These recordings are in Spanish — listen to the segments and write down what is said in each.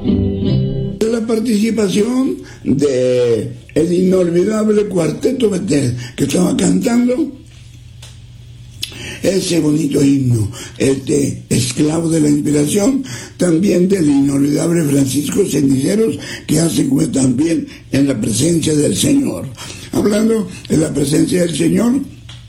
La participación de el inolvidable Cuarteto Betel, que estaba cantando ese bonito himno, esclavo de la inspiración, también del inolvidable Francisco Ceniceros, que hace también en la presencia del Señor. Hablando de la presencia del Señor,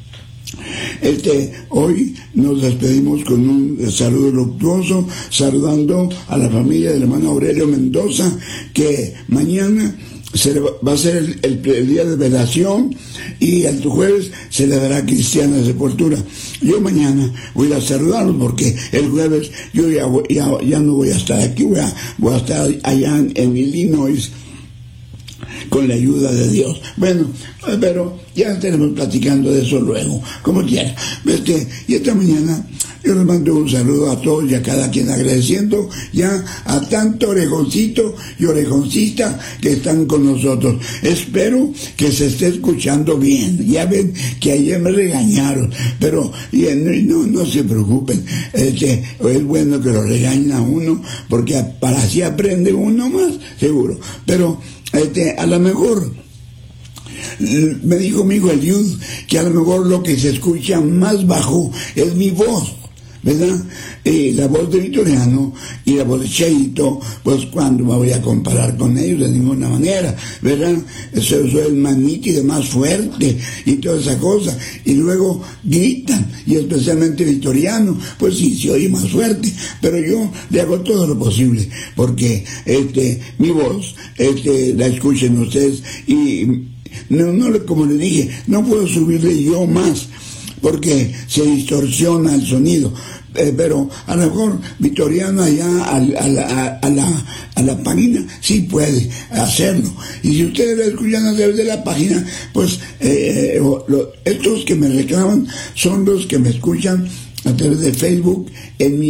hoy nos despedimos con un saludo luctuoso, saludando a la familia del hermano Aurelio Mendoza, que mañana va a ser el día de velación, y el jueves se le dará cristiana sepultura. Yo mañana voy a saludarlos porque el jueves yo ya no voy a estar aquí, voy a estar allá en Illinois con la ayuda de Dios. Bueno, pero ya estaremos platicando de eso luego, como quiera. Y esta mañana yo les mando un saludo a todos y a cada quien, agradeciendo ya a tanto orejoncito y orejoncista que están con nosotros. Espero que se esté escuchando bien. Ya ven que ayer me regañaron, pero no se preocupen. Es bueno que lo regañen a uno, porque para así aprende uno más, seguro. Pero a lo mejor me dijo mi hijo Eliud que a lo mejor lo que se escucha más bajo es mi voz, ¿verdad? La voz de Vitoriano y la voz de Cheito, pues cuando me voy a comparar con ellos, de ninguna manera, ¿verdad? Eso es más nítido, más fuerte y toda esa cosa. Y luego gritan, y especialmente Vitoriano, pues sí, se oye más fuerte, pero yo le hago todo lo posible, porque mi voz, la escuchen ustedes, y no, como les dije, no puedo subirle yo más, porque se distorsiona el sonido. Pero a lo mejor Vitoriano allá a la página sí puede hacerlo, y si ustedes la escuchan a través de la página, pues estos que me reclaman son los que me escuchan a través de Facebook en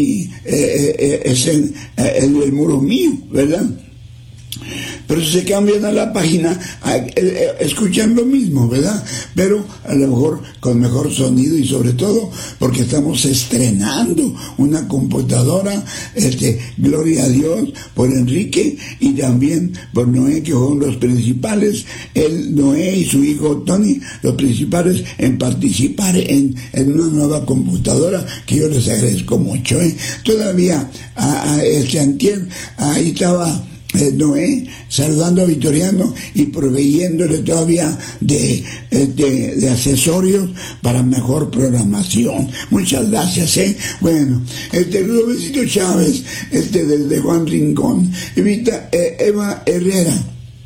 el muro mío, ¿verdad? Pero si se cambian a la página, escuchan lo mismo, ¿verdad? Pero a lo mejor con mejor sonido, y sobre todo porque estamos estrenando una computadora, gloria a Dios, por Enrique y también por Noé, que fueron los principales, Noé y su hijo Tony, los principales en participar en una nueva computadora, que yo les agradezco mucho. Todavía, antier, ahí estaba Noé saludando a Vitoriano y proveyéndole todavía de accesorios para mejor programación. Muchas gracias, Bueno, Rubensito Chávez, desde Juan Rincón, Eva Herrera,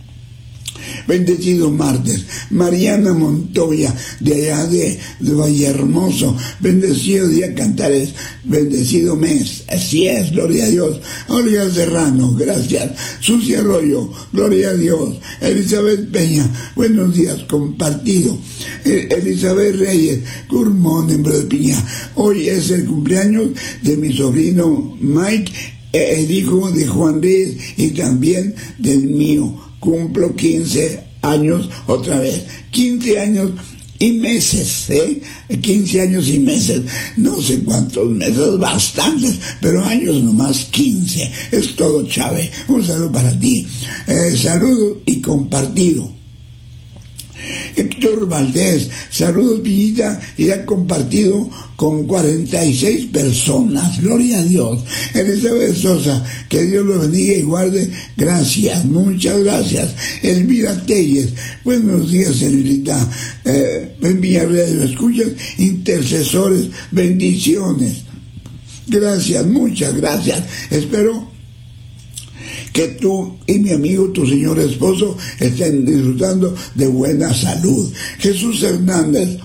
bendecido martes. Mariana Montoya, de allá de Vallehermoso, bendecido día Cantares, bendecido mes. Así es, gloria a Dios. Olga Serrano, gracias. Sucia Arroyo, gloria a Dios. Elizabeth Peña, buenos días, compartido. Elizabeth Reyes, Curmón, en de Piña. Hoy es el cumpleaños de mi sobrino Mike, el hijo de Juan Reyes, y también del mío. Cumplo 15 años otra vez, 15 años y meses, 15 años y meses, no sé cuántos meses, bastantes, pero años nomás 15, es todo, Chávez. Un saludo para ti, saludo y compartido. Héctor Valdés, saludos Piñita, y ha compartido con 46 personas, gloria a Dios. Elizabeth Sosa, que Dios lo bendiga y guarde, gracias, muchas gracias. Elvira Telles, buenos días, Elvira, en Villarreal, ¿lo escuchas? Intercesores, bendiciones, gracias, muchas gracias. Espero que tú y mi amigo, tu señor esposo, estén disfrutando de buena salud. Jesús Hernández,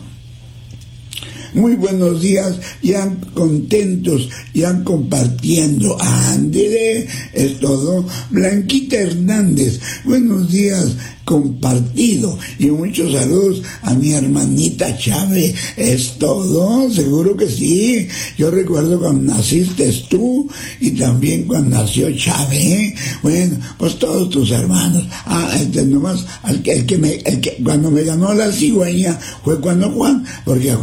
muy buenos días, ya contentos, ya compartiendo. André, es todo. Blanquita Hernández, buenos días, compartido, y muchos saludos a mi hermanita Chávez. Es todo, seguro que sí. Yo recuerdo cuando naciste tú y también cuando nació Chávez. Bueno, pues todos tus hermanos. Nomás cuando me ganó la cigüeña fue cuando Juan, porque